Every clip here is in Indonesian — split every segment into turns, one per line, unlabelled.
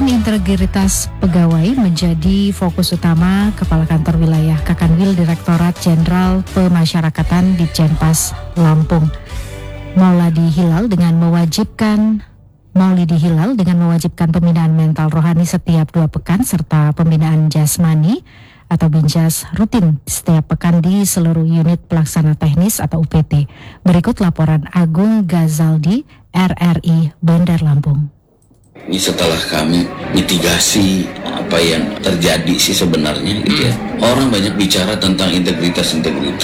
Meningkatkan integritas pegawai menjadi fokus utama Kepala Kantor Wilayah Kakanwil Direktorat Jenderal Pemasyarakatan Ditjenpas Lampung. Maulidi Hilal dengan mewajibkan pembinaan mental rohani setiap 2 pekan serta pembinaan jasmani atau binjas rutin setiap pekan di seluruh unit pelaksana teknis atau UPT. Berikut laporan Agung Gazaldi, RRI Bandar Lampung.
Ini setelah kami mitigasi apa yang terjadi sih sebenarnya gitu ya. Orang banyak bicara tentang integritas,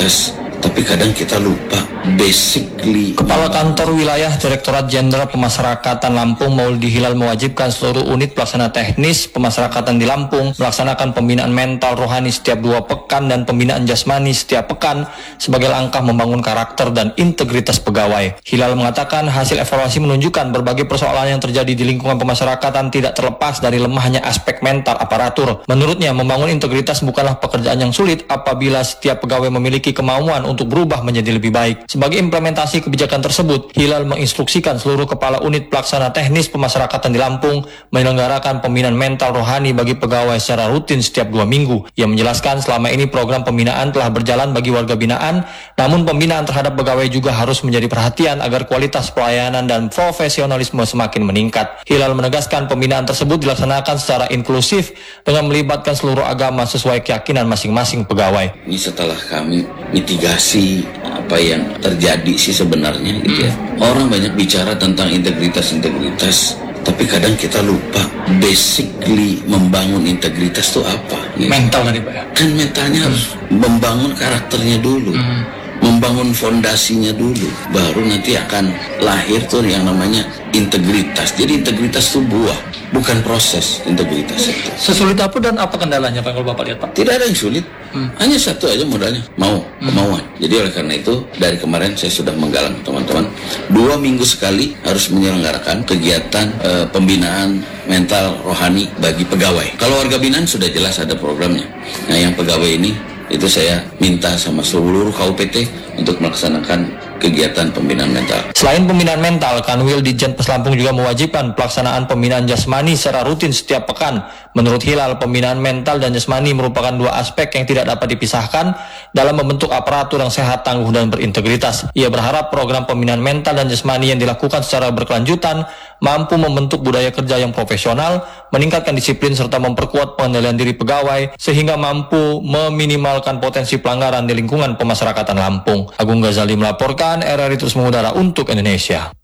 tapi kadang kita lupa basically.
Kepala Kantor Wilayah Direktorat Jenderal Pemasyarakatan Lampung Maulidi Hilal mewajibkan seluruh unit pelaksana teknis pemasyarakatan di Lampung melaksanakan pembinaan mental rohani setiap 2 pekan dan pembinaan jasmani setiap pekan sebagai langkah membangun karakter dan integritas pegawai. Hilal mengatakan hasil evaluasi menunjukkan berbagai persoalan yang terjadi di lingkungan pemasyarakatan tidak terlepas dari lemahnya aspek mental aparatur. Menurutnya, membangun integritas bukanlah pekerjaan yang sulit apabila setiap pegawai memiliki kemauan untuk berubah menjadi lebih baik. Sebagai implementasi kebijakan tersebut, Hilal menginstruksikan seluruh kepala unit pelaksana teknis pemasyarakatan di Lampung menyelenggarakan pembinaan mental rohani bagi pegawai secara rutin setiap 2 minggu. Ia menjelaskan selama ini program pembinaan telah berjalan bagi warga binaan, namun pembinaan terhadap pegawai juga harus menjadi perhatian agar kualitas pelayanan dan profesionalisme semakin meningkat. Hilal menegaskan pembinaan tersebut dilaksanakan secara inklusif dengan melibatkan seluruh agama sesuai keyakinan masing-masing pegawai.
Ini setelah kami mitigasi apa yang terjadi sih sebenarnya gitu ya. Orang banyak bicara tentang integritas, tapi kadang kita lupa basically membangun integritas itu apa gitu.
Mental tadi Pak ya?
Kan mentalnya harus membangun karakternya dulu, membangun fondasinya dulu, baru nanti akan lahir tuh yang namanya integritas. Jadi integritas itu buah, bukan proses integritas itu.
Sesulit apa dan apa kendalanya Pak kalau Bapak lihat Pak?
Tidak ada yang sulit, hanya satu aja modalnya, kemauan. Jadi oleh karena itu dari kemarin saya sudah menggalang teman-teman 2 minggu sekali harus menyelenggarakan kegiatan pembinaan mental rohani bagi pegawai. Kalau warga binaan sudah jelas ada programnya. Nah yang pegawai ini itu saya minta sama seluruh KUPT untuk melaksanakan kegiatan pembinaan mental.
Selain pembinaan mental, Kanwil Ditjenpas Lampung juga mewajibkan pelaksanaan pembinaan jasmani secara rutin setiap pekan. Menurut Hilal, pembinaan mental dan jasmani merupakan 2 aspek yang tidak dapat dipisahkan dalam membentuk aparatur yang sehat, tangguh, dan berintegritas. Ia berharap program pembinaan mental dan jasmani yang dilakukan secara berkelanjutan mampu membentuk budaya kerja yang profesional, meningkatkan disiplin, serta memperkuat pengendalian diri pegawai, sehingga mampu meminimalkan potensi pelanggaran di lingkungan pemasyarakatan Lampung. Agung Ghazali melaporkan, RRI terus mengudara untuk Indonesia.